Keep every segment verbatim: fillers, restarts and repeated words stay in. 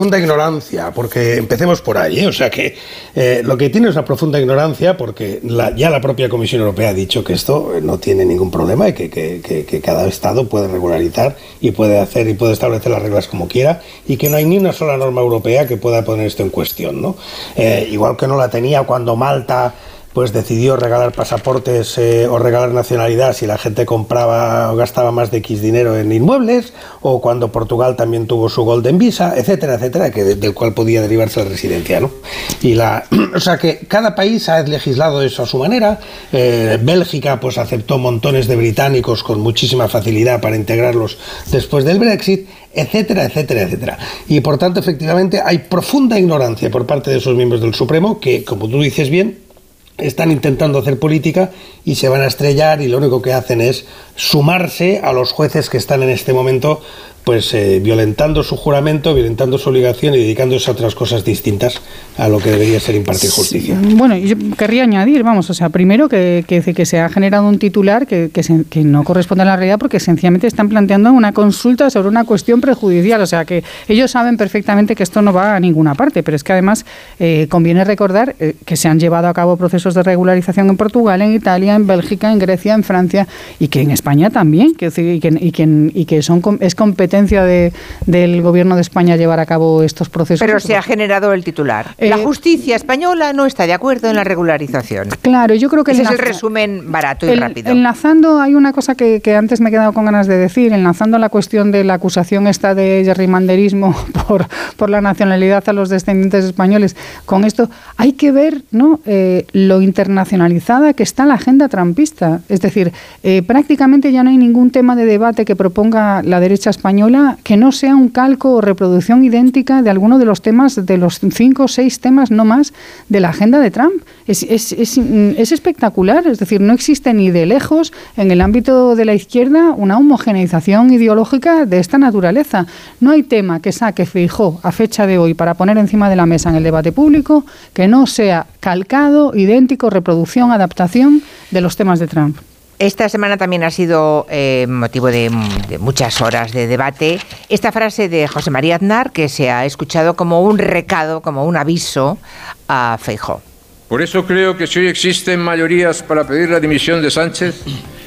profunda ignorancia, porque empecemos por ahí, ¿eh? O sea que eh, lo que tiene es una profunda ignorancia, porque la, ya la propia Comisión Europea ha dicho que esto no tiene ningún problema y que, que, que, que cada Estado puede regularizar y puede hacer y puede establecer las reglas como quiera, y que no hay ni una sola norma europea que pueda poner esto en cuestión, ¿no? Eh, igual que no la tenía cuando Malta pues decidió regalar pasaportes eh, o regalar nacionalidad si la gente compraba o gastaba más de X dinero en inmuebles, o cuando Portugal también tuvo su Golden Visa, etcétera, etcétera, que de, del cual podía derivarse la residencia, ¿no? Y la, o sea que cada país ha legislado eso a su manera. eh, Bélgica pues aceptó montones de británicos con muchísima facilidad para integrarlos después del Brexit, etcétera, etcétera, etcétera. Y por tanto, efectivamente, hay profunda ignorancia por parte de esos miembros del Supremo que, como tú dices bien, están intentando hacer política y se van a estrellar, y lo único que hacen es sumarse a los jueces que están en este momento pues eh, violentando su juramento, violentando su obligación y dedicándose a otras cosas distintas a lo que debería ser impartir justicia. Bueno, yo querría añadir, vamos, o sea, primero que, que, que se ha generado un titular que, que, se, que no corresponde a la realidad, porque sencillamente están planteando una consulta sobre una cuestión prejudicial, o sea, que ellos saben perfectamente que esto no va a ninguna parte, pero es que además eh, conviene recordar eh, que se han llevado a cabo procesos de regularización en Portugal, en Italia, en Bélgica, en Grecia, en Francia, y que en España también, que, y, que, y, que, y que son es competencia De, del Gobierno de España llevar a cabo estos procesos. Pero se ha generado el titular. Eh, la justicia española no está de acuerdo en la regularización. Claro, yo creo que ese enlaza, es el resumen barato y el, rápido. Enlazando, hay una cosa que, que antes me he quedado con ganas de decir, enlazando la cuestión de la acusación esta de gerrymanderismo por, por la nacionalidad a los descendientes españoles. Con esto hay que ver, ¿no?, eh, lo internacionalizada que está la agenda trumpista. Es decir, eh, prácticamente ya no hay ningún tema de debate que proponga la derecha española que no sea un calco o reproducción idéntica de alguno de los temas, de los cinco o seis temas, no más, de la agenda de Trump. Es, es, es, es espectacular, es decir, no existe ni de lejos en el ámbito de la izquierda una homogeneización ideológica de esta naturaleza. No hay tema que saque Feijóo a fecha de hoy para poner encima de la mesa en el debate público que no sea calcado, idéntico, reproducción, adaptación de los temas de Trump. Esta semana también ha sido eh, motivo de, de muchas horas de debate esta frase de José María Aznar, que se ha escuchado como un recado, como un aviso a Feijóo. Por eso creo que si hoy existen mayorías para pedir la dimisión de Sánchez,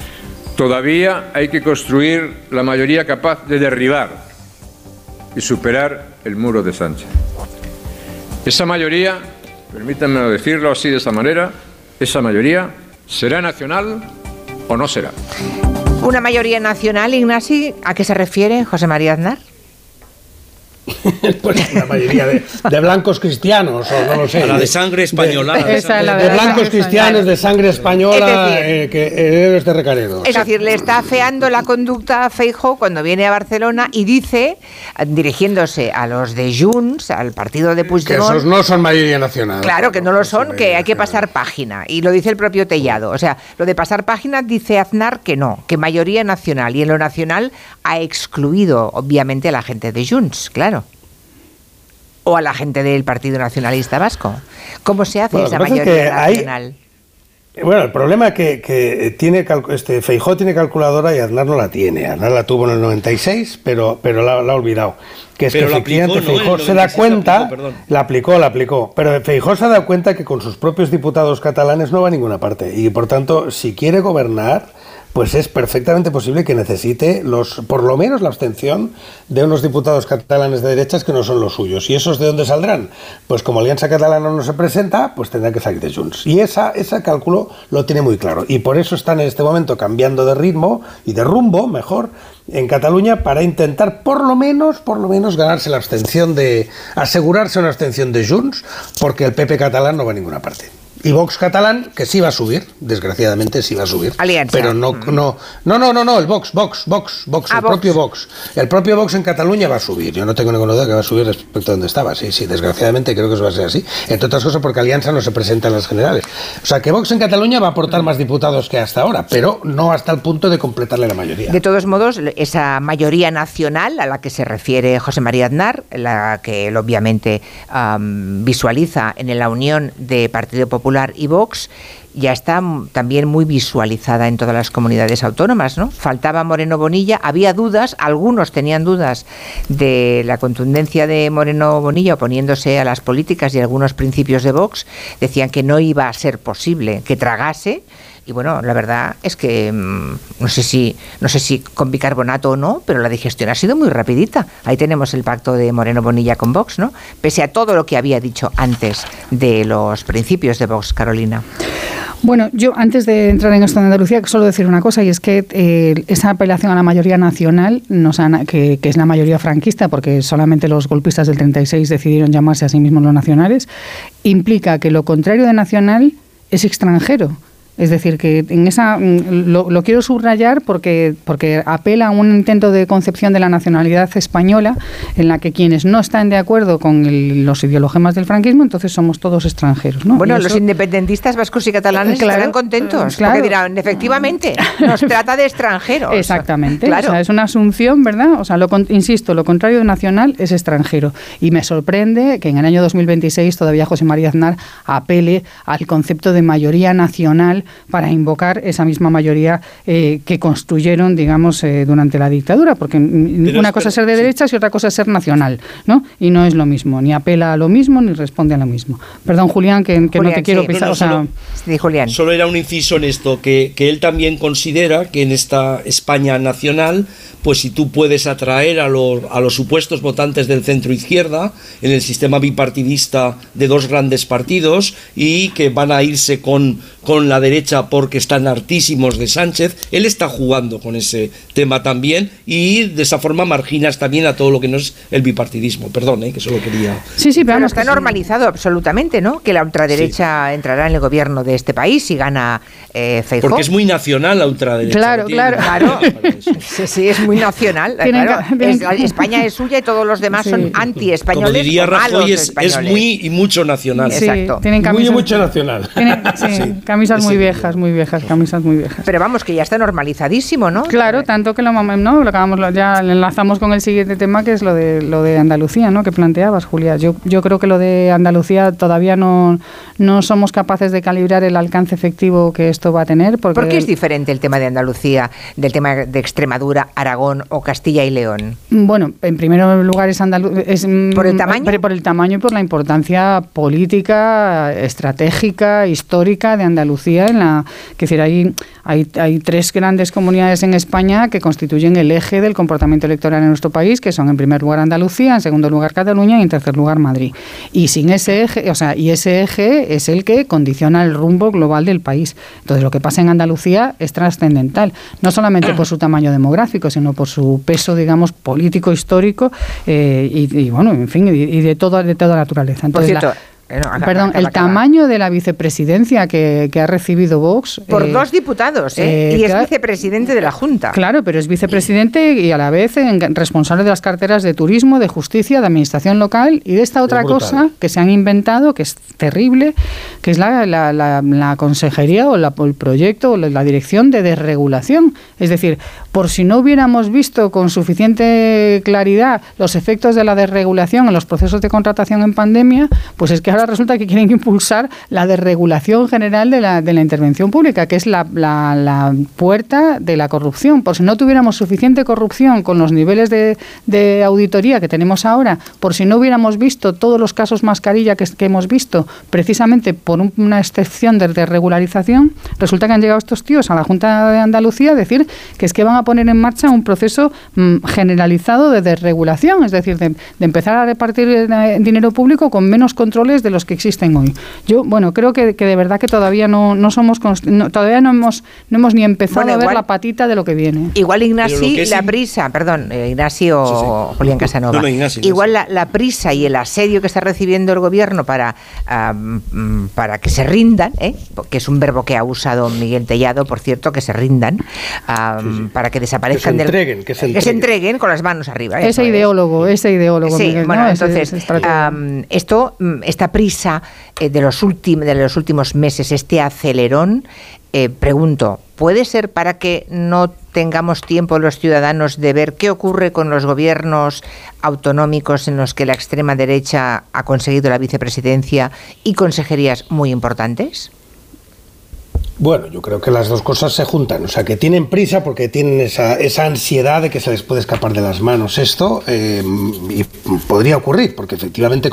todavía hay que construir la mayoría capaz de derribar y superar el muro de Sánchez. Esa mayoría, permítanme decirlo así de esa manera, esa mayoría será nacional ¿o no será? ¿Una mayoría nacional, Ignasi? ¿A qué se refiere José María Aznar? Pues una mayoría de, de blancos cristianos, o no lo sé. A la de sangre española. De, de, de, de, de blancos cristianos de sangre española, decir, eh, que herederos de Recaredo. Es decir, le está afeando la conducta a Feijóo cuando viene a Barcelona y dice, dirigiéndose a los de Junts, al partido de Puigdemont, que esos no son mayoría nacional. Claro, que no lo son, que hay que pasar página. Y lo dice el propio Tellado. O sea, lo de pasar página dice Aznar que no, que mayoría nacional. Y en lo nacional ha excluido, obviamente, a la gente de Junts, claro. O a la gente del Partido Nacionalista Vasco. ¿Cómo se hace bueno, esa mayoría nacional? Hay, bueno, el problema es que, que tiene este, Feijóo tiene calculadora y Aznar no la tiene. Aznar la tuvo en el noventa y seis, pero, pero la, la ha olvidado. Que es pero que efectivamente aplicó, Feijóo ¿no? se da cuenta, la aplicó, la aplicó, la aplicó, pero Feijóo se da cuenta que con sus propios diputados catalanes no va a ninguna parte. Y por tanto, si quiere gobernar, pues es perfectamente posible que necesite los, por lo menos la abstención de unos diputados catalanes de derechas que no son los suyos. ¿Y esos de dónde saldrán? Pues como Alianza Catalana no se presenta, pues tendrá que salir de Junts. Y esa, ese cálculo lo tiene muy claro. Y por eso están en este momento cambiando de ritmo y de rumbo, mejor, en Cataluña para intentar por lo menos, por lo menos ganarse la abstención de, asegurarse una abstención de Junts, porque el P P catalán no va a ninguna parte. Y Vox catalán, que sí va a subir, desgraciadamente sí va a subir. Alianza. Pero no, no, no, no, no, no, el Vox, Vox, Vox, Vox, ah, el Vox. propio Vox. El propio Vox en Cataluña va a subir. Yo no tengo ninguna duda que va a subir respecto a donde estaba. Sí, sí, desgraciadamente creo que eso va a ser así. Entre otras cosas porque Alianza no se presenta en las generales. O sea que Vox en Cataluña va a aportar más diputados que hasta ahora, pero no hasta el punto de completarle la mayoría. De todos modos, esa mayoría nacional a la que se refiere José María Aznar, la que él obviamente um, visualiza en la unión de Partido Popular Popular y Vox ya está también muy visualizada en todas las comunidades autónomas, ¿no? Faltaba Moreno Bonilla, había dudas, algunos tenían dudas de la contundencia de Moreno Bonilla oponiéndose a las políticas y algunos principios de Vox, decían que no iba a ser posible que tragase. Y bueno, la verdad es que mmm, no sé si no sé si con bicarbonato o no, pero la digestión ha sido muy rapidita. Ahí tenemos el pacto de Moreno Bonilla con Vox, ¿no? Pese a todo lo que había dicho antes de los principios de Vox, Carolina. Bueno, yo antes de entrar en esto de Andalucía, solo decir una cosa, y es que eh, esa apelación a la mayoría nacional, nos han, que, que es la mayoría franquista, porque solamente los golpistas del treinta y seis decidieron llamarse a sí mismos los nacionales, implica que lo contrario de nacional es extranjero. Es decir, que en esa lo, lo quiero subrayar porque, porque apela a un intento de concepción de la nacionalidad española en la que quienes no están de acuerdo con el, los ideologemas del franquismo, entonces somos todos extranjeros, ¿no? Bueno, eso, los independentistas vascos y catalanes claro, estarán contentos, claro, porque dirán, efectivamente, nos trata de extranjeros. Exactamente, claro. O sea, es una asunción, ¿verdad? O sea, lo, insisto, lo contrario de nacional es extranjero. Y me sorprende que en el año dos mil veintiséis todavía José María Aznar apele al concepto de mayoría nacional para invocar esa misma mayoría eh, que construyeron, digamos, eh, durante la dictadura, porque pero una cosa es ser de derechas y otra cosa es ser nacional, ¿no? Y no es lo mismo, ni apela a lo mismo ni responde a lo mismo. Perdón, Julián, que, que Julián, no te quiero sí. pisar. No, no, o sea, solo, sí, Julián. Solo era un inciso en esto, que, que él también considera que en esta España nacional, pues si tú puedes atraer a los, a los supuestos votantes del centro-izquierda en el sistema bipartidista de dos grandes partidos y que van a irse con, con la derecha porque están hartísimos de Sánchez, él está jugando con ese tema también y de esa forma marginas también a todo lo que no es el bipartidismo. Perdón, ¿eh? que solo quería... Sí, sí, pero, pero está normalizado sí. absolutamente, ¿no? Que la ultraderecha sí. entrará en el gobierno de este país y gana eh, Feijóo. Porque es muy nacional la ultraderecha. Claro, claro. claro. sí, sí, es muy nacional. Claro. Es, España es suya y todos los demás sí. son anti-españoles. Como diría Rajoy, es, es muy y mucho nacional. Sí, exacto. Tienen camisas, muy y mucho nacional. Tienen, sí, sí. Camisas muy viejas, muy viejas, camisas muy viejas. Pero vamos, que ya está normalizadísimo, ¿no? Claro, tanto que lo, no, lo acabamos, ya enlazamos con el siguiente tema, que es lo de lo de Andalucía, ¿no? Que planteabas, Julia. Yo, yo creo que lo de Andalucía todavía no, no somos capaces de calibrar el alcance efectivo que esto va a tener. Porque ¿Por qué es diferente el tema de Andalucía del tema de Extremadura, Aragón o Castilla y León? Bueno, en primer lugar es Andalucía. ¿Por el tamaño? Por el tamaño y por la importancia política, estratégica, histórica de Andalucía. En la, que decir, hay, hay, hay tres grandes comunidades en España que constituyen el eje del comportamiento electoral en nuestro país, que son en primer lugar Andalucía, en segundo lugar Cataluña y en tercer lugar Madrid. Y sin ese eje, o sea, y ese eje es el que condiciona el rumbo global del país. Entonces, lo que pasa en Andalucía es trascendental, no solamente por su tamaño demográfico, sino por su peso, digamos, político, histórico eh, y, y, bueno, en fin, y, y de toda de toda naturaleza. Entonces, por cierto, la, No, acá, Perdón, acá, acá, el tamaño de la vicepresidencia que, que ha recibido Vox... Por eh, dos diputados, ¿eh? eh y es claro, vicepresidente de la Junta. Claro, pero es vicepresidente y a la vez en, responsable de las carteras de turismo, de justicia, de administración local y de esta otra cosa que se han inventado, que es terrible, que es la, la, la, la consejería o la, el proyecto o la, la dirección de desregulación. Es decir, por si no hubiéramos visto con suficiente claridad los efectos de la desregulación en los procesos de contratación en pandemia, pues es que ahora resulta que quieren impulsar la desregulación general de la, de la intervención pública, que es la, la, la puerta de la corrupción. Por si no tuviéramos suficiente corrupción con los niveles de, de auditoría que tenemos ahora, por si no hubiéramos visto todos los casos mascarilla que, que hemos visto, precisamente por un, una excepción de desregularización, resulta que han llegado estos tíos a la Junta de Andalucía a decir que es que van a poner en marcha un proceso mmm, generalizado de desregulación, es decir, de, de empezar a repartir eh, dinero público con menos controles de los que existen hoy. Yo, bueno, creo que, que de verdad que todavía no, no somos, no, todavía no hemos, no hemos ni empezado bueno, a ver igual, la patita de lo que viene. Igual Ignasi, la prisa, perdón, eh, Ignasi o sí, sí. Julián Casanova, no, no, Ignasi, igual la, la prisa y el asedio que está recibiendo el gobierno para, um, para que se rindan, ¿eh? que es un verbo que ha usado Miguel Tellado, por cierto, que se rindan, um, sí, sí. para que desaparezcan, que se entreguen, del, que, se entreguen. que se entreguen con las manos arriba. Ese eso ideólogo, es. ese ideólogo. Sí, Miguel, bueno, ¿no? entonces, ese, ese um, esto, esta prisa eh, de, los últimos, de los últimos meses, este acelerón, eh, pregunto, ¿puede ser para que no tengamos tiempo los ciudadanos de ver qué ocurre con los gobiernos autonómicos en los que la extrema derecha ha conseguido la vicepresidencia y consejerías muy importantes? Bueno, yo creo que las dos cosas se juntan, o sea, que tienen prisa porque tienen esa, esa ansiedad de que se les puede escapar de las manos esto, eh, y podría ocurrir, porque efectivamente